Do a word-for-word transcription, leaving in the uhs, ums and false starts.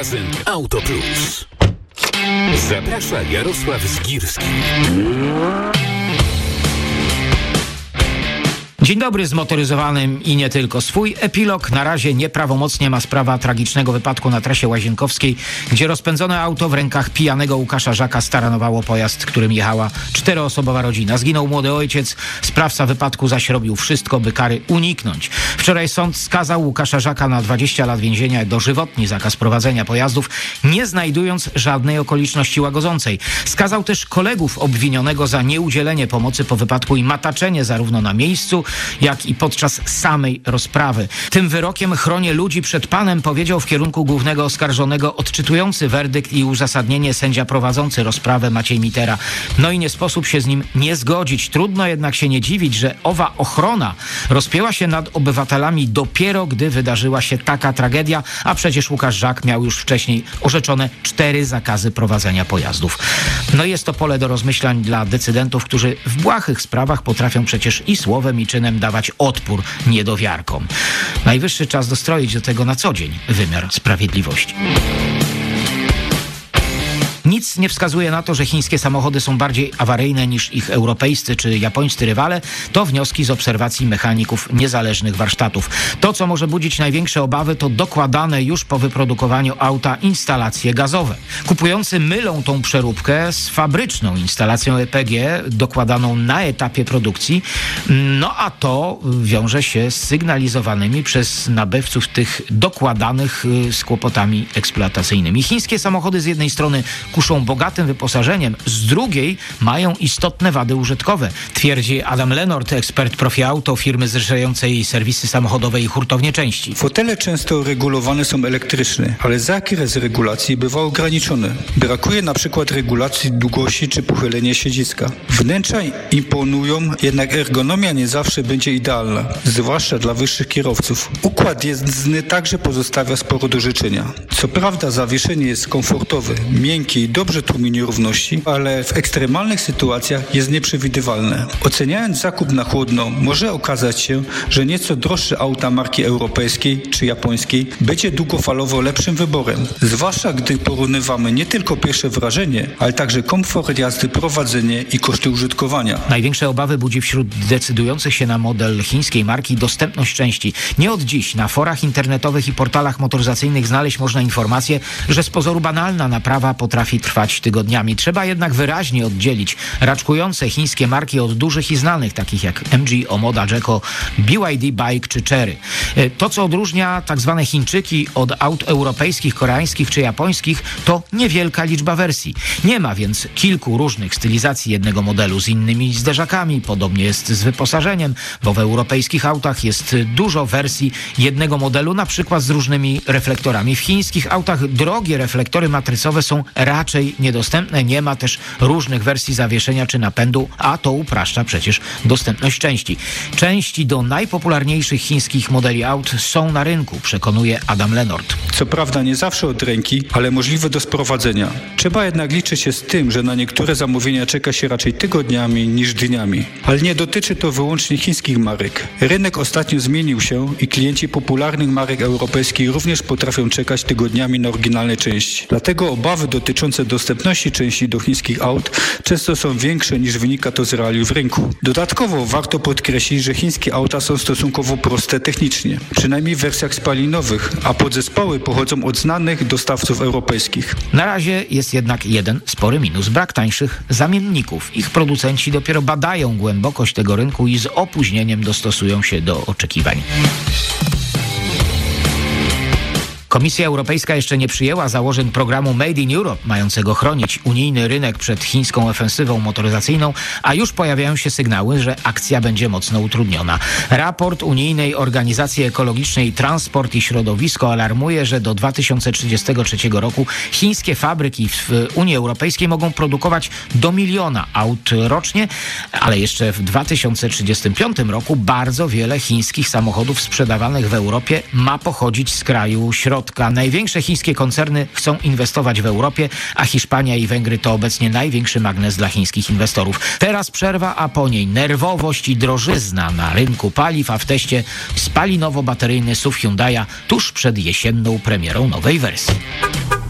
Magazyn Auto Plus. Zaprasza Jarosław Zgirski. Dzień dobry, zmotoryzowanym i nie tylko. Swój epilog na razie nieprawomocnie ma sprawa tragicznego wypadku na trasie łazienkowskiej, gdzie rozpędzone auto w rękach pijanego Łukasza Żaka staranowało pojazd, którym jechała czteroosobowa rodzina. Zginął młody ojciec, sprawca wypadku zaś robił wszystko, by kary uniknąć. Wczoraj sąd skazał Łukasza Żaka na dwadzieścia lat więzienia i dożywotni zakaz prowadzenia pojazdów, nie znajdując żadnej okoliczności łagodzącej. Skazał też kolegów obwinionego za nieudzielenie pomocy po wypadku i mataczenie zarówno na miejscu, jak i podczas samej rozprawy. Tym wyrokiem chronię ludzi przed Panem, powiedział w kierunku głównego oskarżonego odczytujący werdykt i uzasadnienie sędzia prowadzący rozprawę Maciej Mitera. No i nie sposób się z nim nie zgodzić. Trudno jednak się nie dziwić, że owa ochrona rozpięła się nad obywatelami dopiero, gdy wydarzyła się taka tragedia, a przecież Łukasz Żak miał już wcześniej orzeczone cztery zakazy prowadzenia pojazdów. No jest to pole do rozmyślań dla decydentów, którzy w błahych sprawach potrafią przecież i słowem, i czynem dawać odpór niedowiarkom. Najwyższy czas dostroić do tego na co dzień wymiar sprawiedliwości. Nic nie wskazuje na to, że chińskie samochody są bardziej awaryjne niż ich europejscy czy japońscy rywale. To wnioski z obserwacji mechaników niezależnych warsztatów. To, co może budzić największe obawy, to dokładane już po wyprodukowaniu auta instalacje gazowe. Kupujący mylą tą przeróbkę z fabryczną instalacją E P G dokładaną na etapie produkcji. No a to wiąże się z sygnalizowanymi przez nabywców tych dokładanych z kłopotami eksploatacyjnymi. Chińskie samochody z jednej strony kuszą bogatym wyposażeniem, z drugiej mają istotne wady użytkowe, twierdzi Adam Lenort, ekspert Profi Auto, firmy zrzeszającej serwisy samochodowe i hurtownie części. Fotele często regulowane są elektryczne, ale zakres regulacji bywa ograniczony. Brakuje na przykład regulacji długości czy pochylenia siedziska. Wnętrza imponują, jednak ergonomia nie zawsze będzie idealna, zwłaszcza dla wyższych kierowców. Układ jezdny także pozostawia sporo do życzenia. Co prawda zawieszenie jest komfortowe, miękkie i dobrze tłumi nierówności, ale w ekstremalnych sytuacjach jest nieprzewidywalne. Oceniając zakup na chłodno, może okazać się, że nieco droższe auta marki europejskiej czy japońskiej będzie długofalowo lepszym wyborem. Zwłaszcza gdy porównywamy nie tylko pierwsze wrażenie, ale także komfort jazdy, prowadzenie i koszty użytkowania. Największe obawy budzi wśród decydujących się na model chińskiej marki dostępność części. Nie od dziś na forach internetowych i portalach motoryzacyjnych znaleźć można informację, że z pozoru banalna naprawa potrafi trwać tygodniami. Trzeba jednak wyraźnie oddzielić raczkujące chińskie marki od dużych i znanych, takich jak M G, Omoda, Jeko, B Y D Bike czy Chery. To, co odróżnia tak zwane Chińczyki od aut europejskich, koreańskich czy japońskich, to niewielka liczba wersji. Nie ma więc kilku różnych stylizacji jednego modelu z innymi zderzakami. Podobnie jest z wyposażeniem, bo w europejskich autach jest dużo wersji jednego modelu, na przykład z różnymi reflektorami. W chińskich autach drogie reflektory matrycowe są raczej niedostępne. Nie ma też różnych wersji zawieszenia czy napędu, a to upraszcza przecież dostępność części. Części do najpopularniejszych chińskich modeli aut są na rynku, przekonuje Adam Lenort. Co prawda nie zawsze od ręki, ale możliwe do sprowadzenia. Trzeba jednak liczyć się z tym, że na niektóre zamówienia czeka się raczej tygodniami niż dniami. Ale nie dotyczy to wyłącznie chińskich marek. Rynek ostatnio zmienił się i klienci popularnych marek europejskich również potrafią czekać tygodniami na oryginalne części. Dlatego obawy dotyczące dostępności części do chińskich aut często są większe niż wynika to z realiów rynku. Dodatkowo warto podkreślić, że chińskie auta są stosunkowo proste technicznie, przynajmniej w wersjach spalinowych, a podzespoły pochodzą od znanych dostawców europejskich. Na razie jest jednak jeden spory minus. Brak tańszych zamienników. Ich producenci dopiero badają głębokość tego rynku i z opóźnieniem dostosują się do oczekiwań. Komisja Europejska jeszcze nie przyjęła założeń programu Made in Europe, mającego chronić unijny rynek przed chińską ofensywą motoryzacyjną, a już pojawiają się sygnały, że akcja będzie mocno utrudniona. Raport Unijnej Organizacji Ekologicznej Transport i Środowisko alarmuje, że do dwa tysiące trzydziestego trzeciego roku chińskie fabryki w Unii Europejskiej mogą produkować do miliona aut rocznie, ale jeszcze w dwa tysiące trzydziestym piątym roku bardzo wiele chińskich samochodów sprzedawanych w Europie ma pochodzić z kraju środka. Największe chińskie koncerny chcą inwestować w Europie, a Hiszpania i Węgry to obecnie największy magnes dla chińskich inwestorów. Teraz przerwa, a po niej nerwowość i drożyzna na rynku paliw, a w teście spalinowo-bateryjny S U V Hyundai'a tuż przed jesienną premierą nowej wersji.